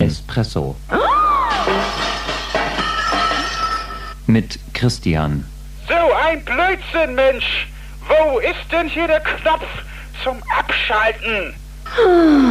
Espresso. Mit Christian. So ein Blödsinn, Mensch! Wo ist denn hier der Knopf zum Abschalten?